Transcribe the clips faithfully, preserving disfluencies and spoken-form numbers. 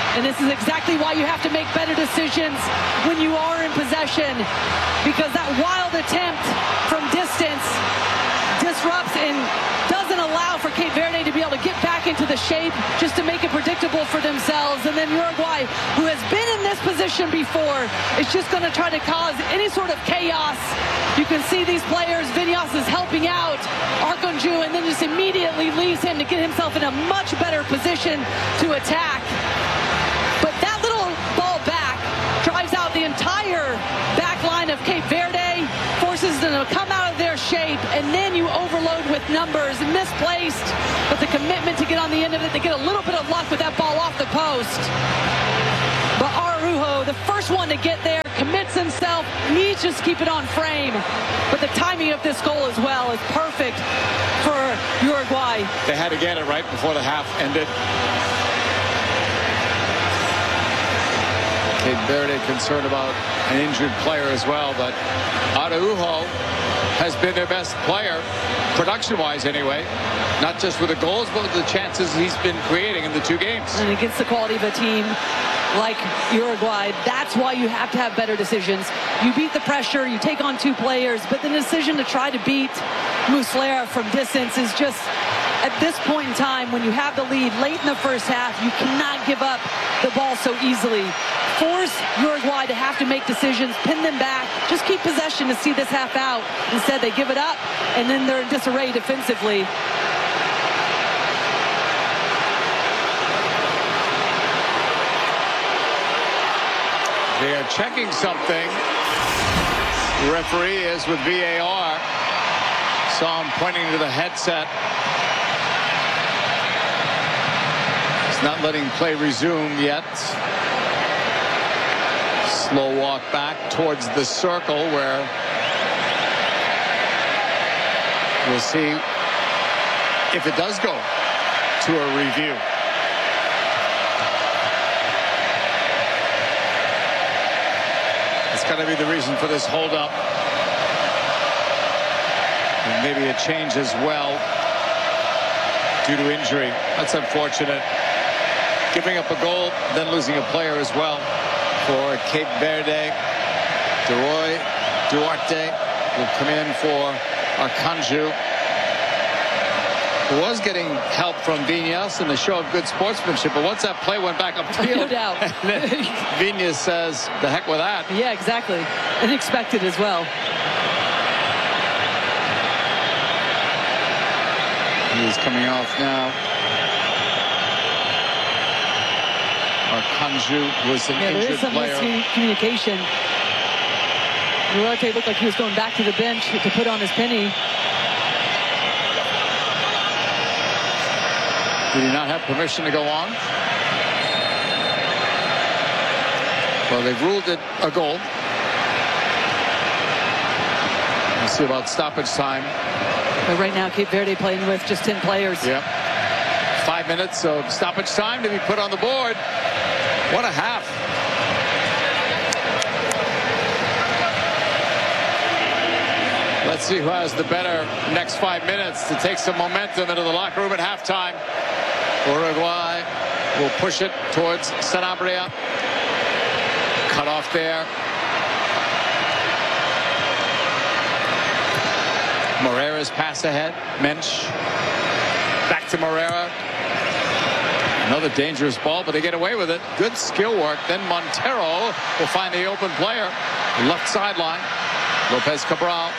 And this is exactly why you have to make better decisions when you are in possession, because that wild attempt from distance disrupts and doesn't allow for Cape Verde to be able to get back into the shape just to make it predictable for themselves. And then Uruguay, who has been in this position before, is just going to try to cause any sort of chaos. You can see these players, Vinyas is helping out Arkonju, and then just immediately leaves him to get himself in a much better position to attack. But that little ball back drives out the entire back line of Cape Verde, forces them to come out of their shape, and then you overload with numbers, misplaced, but the commitment to get on the end of it, they get a little bit of luck with that ball off the post. But Araujo, the first one to get there, commits himself, needs to just keep it on frame. But the timing of this goal as well is perfect for Uruguay. They had to get it right before the half ended. Cape Verde concerned about an injured player as well, but Araujo has been their best player, production-wise anyway, not just with the goals, but with the chances he's been creating in the two games. And against the quality of a team like Uruguay, that's why you have to have better decisions. You beat the pressure, you take on two players, but the decision to try to beat Muslera from distance is just, at this point in time, when you have the lead late in the first half, you cannot give up the ball so easily. Force Uruguay to have to make decisions, pin them back, just keep possession to see this half out. Instead, they give it up, and then they're in disarray defensively. They are checking something. The referee is with V A R. Saw him pointing to the headset. He's not letting play resume yet. Slow walk back towards the circle where we'll see if it does go to a review. It's got to be the reason for this holdup. And maybe a change as well due to injury. That's unfortunate. Giving up a goal, then losing a player as well for Cape Verde. Duroy Duarte will come in for Arkonju, who was getting help from Vinyas in the show of good sportsmanship, but once that play went back upfield, no doubt. Vinyas says, the heck with that. Yeah, exactly. Unexpected as well. He's coming off now. Arkonju was an yeah, injured there is some player. miscommunication. Duarte looked like he was going back to the bench to put on his penny. Did he not have permission to go on? Well, they've ruled it a goal. We'll see about stoppage time. But right now, Cape Verde playing with just ten players. Yep. Five minutes of stoppage time to be put on the board. What a half. Let's see who has the better next five minutes to take some momentum into the locker room at halftime. Uruguay will push it towards Sanabria. Cut off there. Moreira's pass ahead. Mensch. Back to Moreira. Another dangerous ball, but they get away with it. Good skill work. Then Montero will find the open player. Left sideline. Lopez Cabral.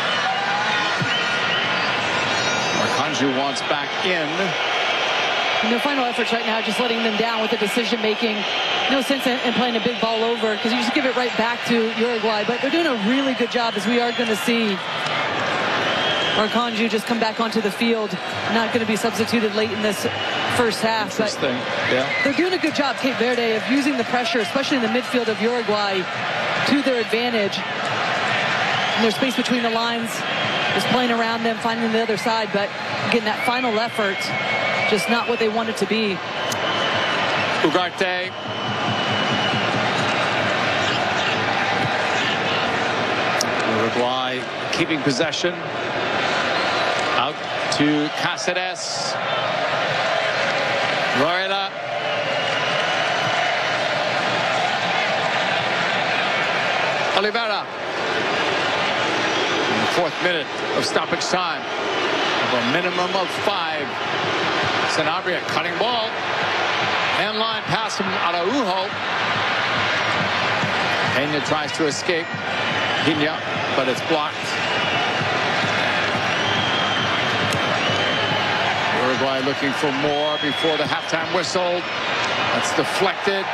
Arkonju wants back in. And their final efforts right now, just letting them down with the decision making. No sense in, in playing a big ball over, because you just give it right back to Uruguay. But they're doing a really good job, as we are going to see Arkonju just come back onto the field. Not going to be substituted late in this first half. But yeah. They're doing a good job, Cape Verde, of using the pressure, especially in the midfield of Uruguay, to their advantage. And there's space between the lines, just playing around them, finding the other side. But again, that final effort, just not what they want it to be. Ugarte. Uruguay keeping possession. Out to Cáceres. Loera. minute of stoppage time. Of a minimum of five. Sanabria cutting ball. End line pass from Araujo. Pena tries to escape. Pena, but it's blocked. Uruguay looking for more before the halftime whistle. That's deflected.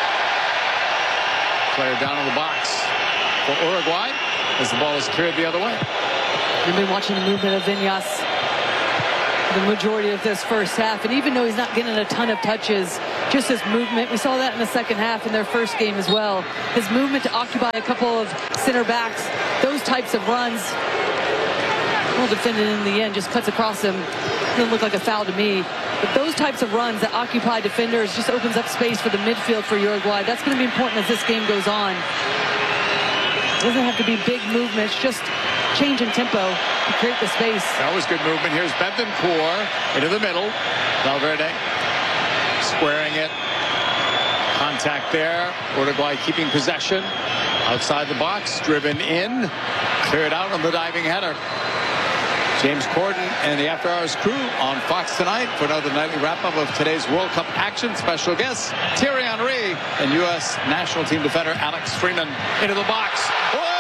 Player down in the box for Uruguay as the ball is cleared the other way. We've been watching the movement of Viñas the majority of this first half, and even though he's not getting a ton of touches, just his movement, we saw that in the second half in their first game as well. His movement to occupy a couple of center backs, those types of runs, well defended in the end, just cuts across him. Doesn't look like a foul to me. But those types of runs that occupy defenders just opens up space for the midfield for Uruguay. That's going to be important as this game goes on. It doesn't have to be big movements, just change in tempo to create the space. That was good movement. Here's Bentancur into the middle. Valverde squaring it. Contact there. Uruguay keeping possession. Outside the box, driven in. Cleared out on the diving header. James Corden and the After Hours crew on Fox tonight for another nightly wrap-up of today's World Cup action. Special guests Thierry Henry and U S national team defender Alex Freeman into the box. Whoa!